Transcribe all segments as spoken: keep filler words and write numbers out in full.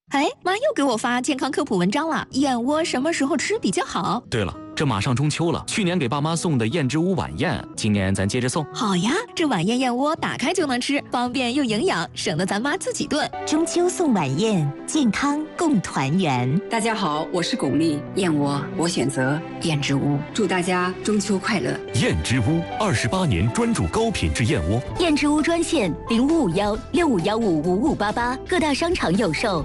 哎，妈又给我发健康科普文章了，燕窝什么时候吃比较好？ 对了，这马上中秋了，去年给爸妈送的燕之屋晚宴，今年咱接着送。 好呀，这晚宴燕窝打开就能吃，方便又营养，省得咱妈自己炖。 中秋送晚宴，健康共团圆。 大家好，我是巩俐，燕窝我选择燕之屋，祝大家中秋快乐。 燕之屋二十八年专注高品质燕窝。 燕之屋专线零五五幺六五幺五五五八八，各大商场有售。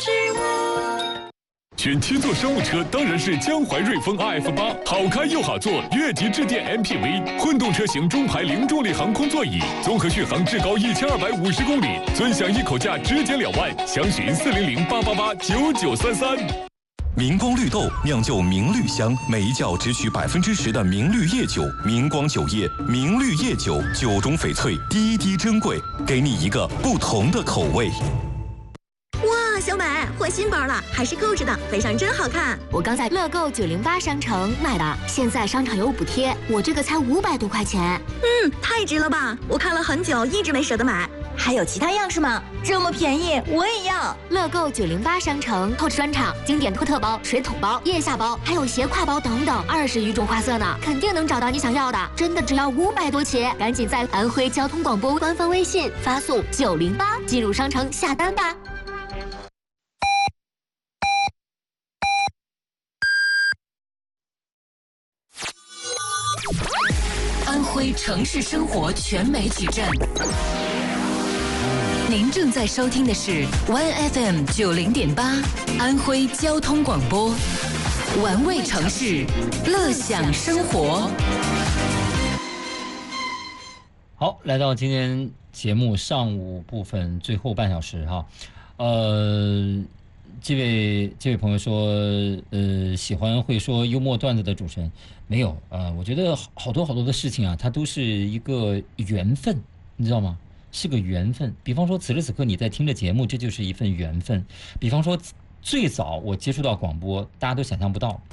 选七座商务车当然是江淮瑞风 R F 八，好开又好坐，越级致电 M P V， 混动车型中排零重力航空座椅，综合续航至高一千二百五十公里，尊享一口价直减两万，详询四零零八八八九九三三。 明光绿豆酿就明绿香，每一窖只取百分之十的明绿叶酒，明光酒业明绿叶酒，酒中翡翠，滴滴珍贵，给你一个不同的口味。 哇，小美换新包了，还是购置的，背上真好看。 我刚在乐购九零八商城买的，现在商场有补贴，我这个才五百多块钱。 嗯，太值了吧！我看了很久，一直没舍得买。 还有其他样式吗？这么便宜，我也要！ 乐购九零八商城透视专场，经典托特包、水桶包、腋下包，还有斜挎包等等，二十余种花色呢，肯定能找到你想要的。真的只要五百多起，赶紧在安徽交通广播官方微信发送九零八进入商城下单吧。 安徽城市生活全媒体站，您正在收听的是 One F M 九零点八，安徽交通广播，玩味城市，乐享生活。 好，来到今天节目上午部分最后半小时哈，呃，这位这位朋友说，呃，喜欢会说幽默段子的主持人。没有啊、呃，我觉得好多好多的事情啊，它都是一个缘分，你知道吗？是个缘分。比方说此时此刻你在听着节目，这就是一份缘分。比方说最早我接触到广播，大家都想象不到。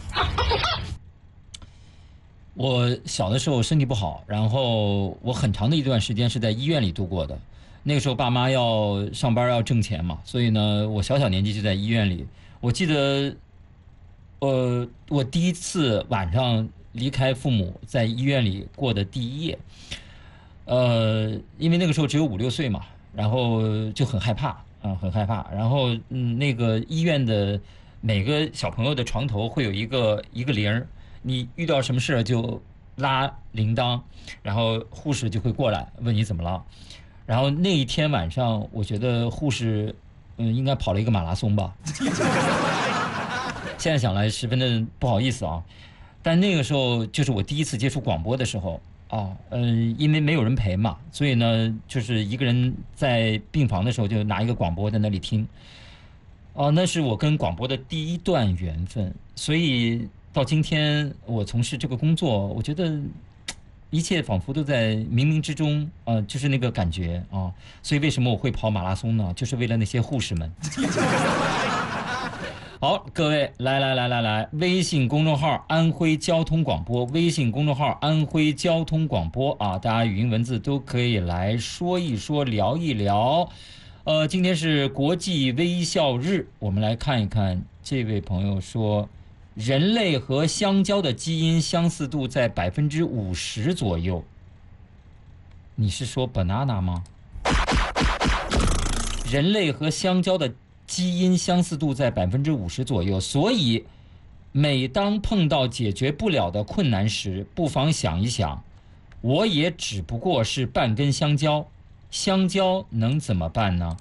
我小的时候身体不好，然后我很长的一段时间是在医院里度过的。那个时候爸妈要上班要挣钱嘛，所以呢，我小小年纪就在医院里。我记得，呃，我第一次晚上离开父母，在医院里过的第一夜，呃，因为那个时候只有五六岁嘛，然后就很害怕啊，很害怕。然后嗯，那个医院的每个小朋友的床头会有一个一个铃儿，你遇到什么事就拉铃铛，然后护士就会过来问你怎么了。然后那一天晚上，我觉得护士嗯应该跑了一个马拉松吧。现在想来十分的不好意思啊。但那个时候就是我第一次接触广播的时候啊，嗯，因为没有人陪嘛，所以呢，就是一个人在病房的时候就拿一个广播在那里听，哦，那是我跟广播的第一段缘分。所以到今天我从事这个工作，我觉得一切仿佛都在冥冥之中，呃，就是那个感觉啊。所以为什么我会跑马拉松呢？就是为了那些护士们。好，各位，来来来来来，微信公众号安徽交通广播，微信公众号安徽交通广播啊，大家语音文字都可以来说一说，聊一聊。呃，今天是国际微笑日，我们来看一看。这位朋友说，人类和香蕉的基因相似度在百分之五十左右。你是说 banana 吗？人类和香蕉的基因相似度在百分之五十左右，所以每当碰到解决不了的困难时，不妨想一想，我也只不过是半根香蕉，香蕉能怎么办呢？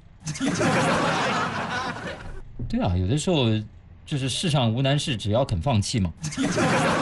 对啊，有的时候就是世上无难事，只要肯放弃嘛。